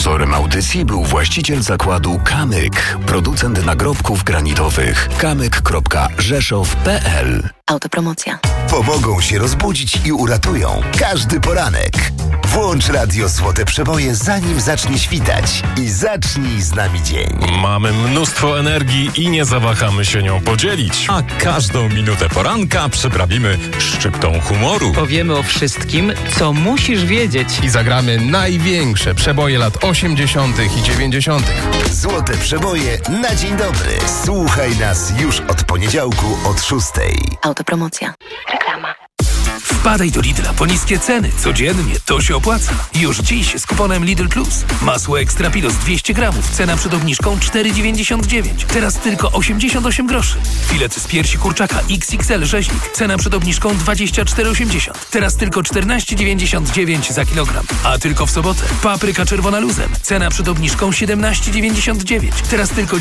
Sponsorem audycji był właściciel zakładu Kamyk, producent nagrobków granitowych. kamyk.rzeszow.pl. Autopromocja. Pomogą się rozbudzić i uratują każdy poranek. Włącz Radio Złote Przeboje, zanim zacznie świtać, i zacznij z nami dzień. Mamy mnóstwo energii i nie zawahamy się nią podzielić. A każdą minutę poranka przyprawimy szczyptą humoru. Powiemy o wszystkim, co musisz wiedzieć. I zagramy największe przeboje lat 80. i 90. Złote Przeboje na dzień dobry. Słuchaj nas już od poniedziałku od 6. Autopromocja. Reklama. Wpadaj do Lidla po niskie ceny. Codziennie to się opłaca. Już dziś z kuponem Lidl Plus. Masło Extra Pilos 200 gramów. Cena przed obniżką 4,99. Teraz tylko 88 groszy. Filet z piersi kurczaka XXL rzeźnik. Cena przed obniżką 24,80. Teraz tylko 14,99 za kilogram. A tylko w sobotę papryka czerwona luzem. Cena przed obniżką 17,99. Teraz tylko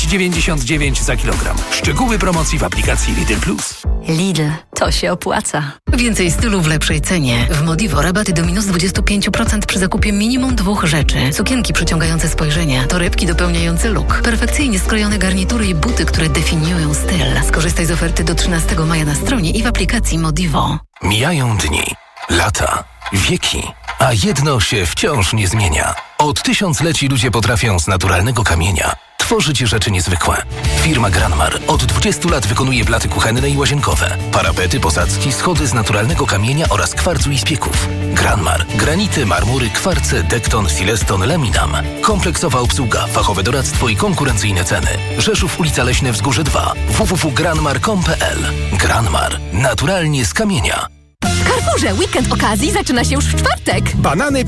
9,99 za kilogram. Szczegóły promocji w aplikacji Lidl Plus. Lidl, to się opłaca. Więcej stylu w lepszej cenie. W Modivo rabaty do minus 25% przy zakupie minimum 2 rzeczy. Sukienki przyciągające spojrzenie, torebki dopełniające look, perfekcyjnie skrojone garnitury i buty, które definiują styl. Skorzystaj z oferty do 13 maja na stronie i w aplikacji Modivo. Mijają dni, lata, wieki, a jedno się wciąż nie zmienia. Od tysiącleci ludzie potrafią z naturalnego kamienia tworzyć rzeczy niezwykłe. Firma Granmar od 20 lat wykonuje blaty kuchenne i łazienkowe, parapety, posadzki, schody z naturalnego kamienia oraz kwarcu i spieków. Granmar. Granity, marmury, kwarce, dekton, fileston, laminam. Kompleksowa obsługa, fachowe doradztwo i konkurencyjne ceny. Rzeszów, ulica Leśne Wzgórze 2. www.granmar.com.pl. Granmar. Naturalnie z kamienia. W Carrefourze weekend okazji zaczyna się już w czwartek. Banany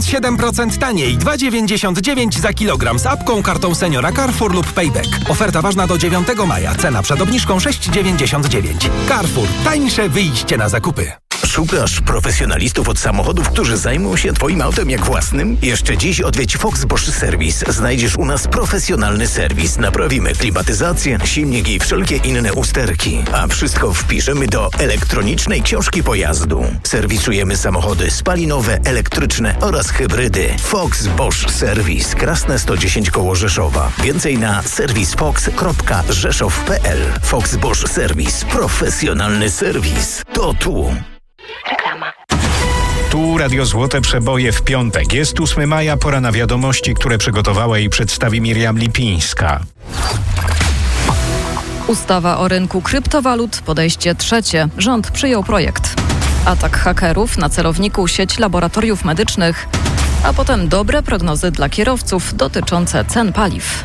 57% taniej, 2,99 za kilogram z apką, kartą seniora Carrefour lub Payback. Oferta ważna do 9 maja. Cena przed obniżką 6,99. Carrefour. Tańsze wyjście na zakupy. Szukasz profesjonalistów od samochodów, którzy zajmą się Twoim autem jak własnym? Jeszcze dziś odwiedź Fox Bosch Service. Znajdziesz u nas profesjonalny serwis. Naprawimy klimatyzację, silnik i wszelkie inne usterki. A wszystko wpiszemy do elektronicznej książki pojazdu. Serwisujemy samochody spalinowe, elektryczne oraz hybrydy. Fox Bosch Service. Krasne 110 koło Rzeszowa. Więcej na serwisfox.rzeszow.pl. Fox Bosch Service. Profesjonalny serwis. To tu. Reklama. Tu Radio Złote Przeboje w piątek. Jest 8 maja, pora na wiadomości, które przygotowała i przedstawi Miriam Lipińska. Ustawa o rynku kryptowalut, podejście trzecie. Rząd przyjął projekt. Atak hakerów na celowniku sieć laboratoriów medycznych, a potem dobre prognozy dla kierowców dotyczące cen paliw.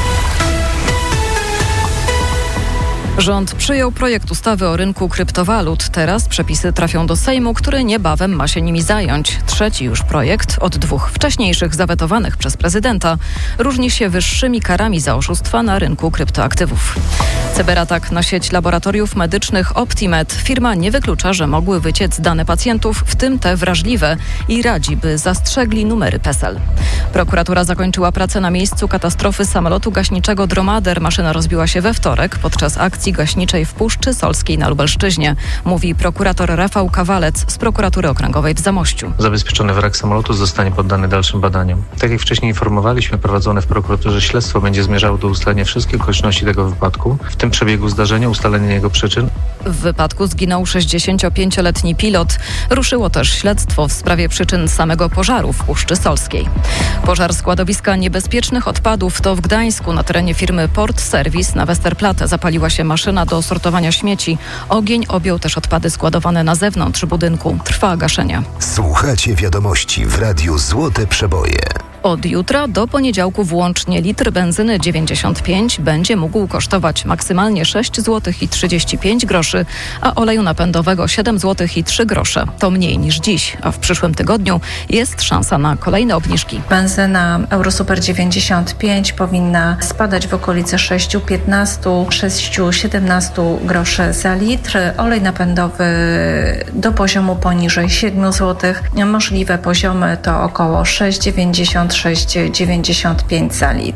Rząd przyjął projekt ustawy o rynku kryptowalut. Teraz przepisy trafią do Sejmu, który niebawem ma się nimi zająć. Trzeci już projekt od 2 wcześniejszych zawetowanych przez prezydenta różni się wyższymi karami za oszustwa na rynku kryptoaktywów. Cyberatak na sieć laboratoriów medycznych Optimed. Firma nie wyklucza, że mogły wyciec dane pacjentów, w tym te wrażliwe, i radzi, by zastrzegli numery PESEL. Prokuratura zakończyła pracę na miejscu katastrofy samolotu gaśniczego Dromader. Maszyna rozbiła się we wtorek podczas akcji gaśniczej w Puszczy Solskiej na Lubelszczyźnie, mówi prokurator Rafał Kawalec z prokuratury okręgowej w Zamościu. Zabezpieczony wrak samolotu zostanie poddany dalszym badaniom. Tak jak wcześniej informowaliśmy, prowadzone w prokuraturze śledztwo będzie zmierzało do ustalenia wszystkich okoliczności tego wypadku, w tym przebiegu zdarzenia, ustalenia jego przyczyn. W wypadku zginął 65-letni pilot. Ruszyło też śledztwo w sprawie przyczyn samego pożaru w Puszczy Solskiej. Pożar składowiska niebezpiecznych odpadów to w Gdańsku. Na terenie firmy Port Service na Westerplatte zapaliła się maszyna do sortowania śmieci. Ogień objął też odpady składowane na zewnątrz budynku. Trwa gaszenie. Słuchacie wiadomości w Radiu Złote Przeboje. Od jutra do poniedziałku włącznie litr benzyny 95 będzie mógł kosztować maksymalnie 6 zł i 35 groszy, a oleju napędowego 7 zł i 3 grosze. To mniej niż dziś, a w przyszłym tygodniu jest szansa na kolejne obniżki. Benzyna Eurosuper 95 powinna spadać w okolice 6,15, 6,17 groszy za litr. Olej napędowy do poziomu poniżej 7 zł. Możliwe poziomy to około 6,90, 6,95 za litr.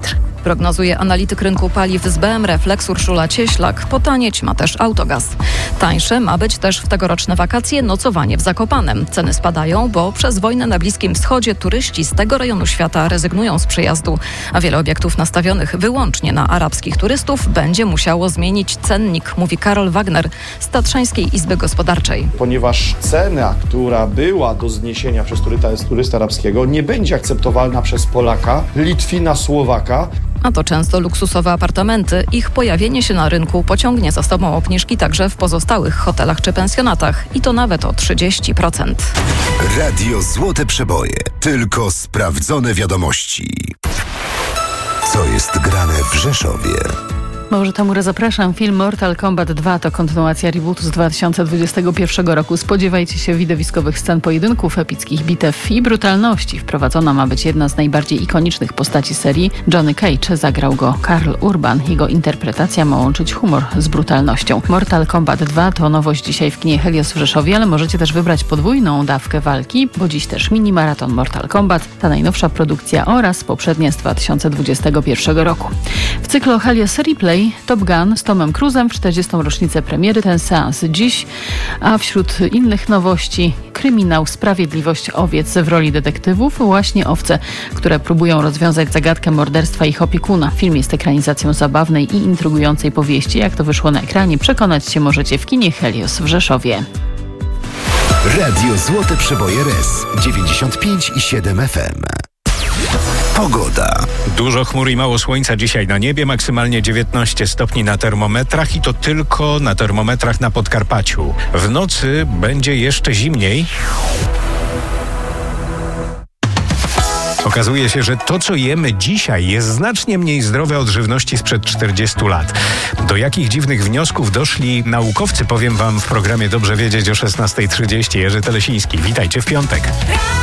prognozuje analityk rynku paliw z BM Reflex Urszula Cieślak. Potanieć ma też autogaz. Tańsze ma być też w tegoroczne wakacje nocowanie w Zakopanem. Ceny spadają, bo przez wojnę na Bliskim Wschodzie turyści z tego rejonu świata rezygnują z przyjazdu, a wiele obiektów nastawionych wyłącznie na arabskich turystów będzie musiało zmienić cennik, mówi Karol Wagner z Tatrzańskiej Izby Gospodarczej. Ponieważ cena, która była do zniesienia przez turysta arabskiego, nie będzie akceptowalna przez Polaka, Litwina, Słowaka. A to często luksusowe apartamenty. Ich pojawienie się na rynku pociągnie za sobą obniżki także w pozostałych hotelach czy pensjonatach. I to nawet o 30%. Radio Złote Przeboje. Tylko sprawdzone wiadomości. Co jest grane w Rzeszowie? Małgorzata Mura, zapraszam. Film Mortal Kombat 2 to kontynuacja rebootu z 2021 roku. Spodziewajcie się widowiskowych scen pojedynków, epickich bitew i brutalności. Wprowadzona ma być jedna z najbardziej ikonicznych postaci serii. Johnny Cage zagrał go Karl Urban. Jego interpretacja ma łączyć humor z brutalnością. Mortal Kombat 2 to nowość dzisiaj w kinie Helios w Rzeszowie, ale możecie też wybrać podwójną dawkę walki, bo dziś też mini-maraton Mortal Kombat, ta najnowsza produkcja oraz poprzednia z 2021 roku. W cyklu Helios Replay Top Gun z Tomem Cruise'em w 40. rocznicę premiery. Ten seans dziś, a wśród innych nowości kryminał Sprawiedliwość owiec w roli detektywów. Właśnie owce, które próbują rozwiązać zagadkę morderstwa ich opiekuna. Film jest ekranizacją zabawnej i intrygującej powieści. Jak to wyszło na ekranie, przekonać się możecie w kinie Helios w Rzeszowie. Radio Złote Przeboje RS 95,7 FM. Pogoda. Dużo chmur i mało słońca dzisiaj na niebie, maksymalnie 19 stopni na termometrach i to tylko na termometrach na Podkarpaciu. W nocy będzie jeszcze zimniej. Okazuje się, że to, co jemy dzisiaj, jest znacznie mniej zdrowe od żywności sprzed 40 lat. Do jakich dziwnych wniosków doszli naukowcy, powiem wam w programie Dobrze Wiedzieć o 16:30. Jerzy Telesiński. Witajcie w piątek.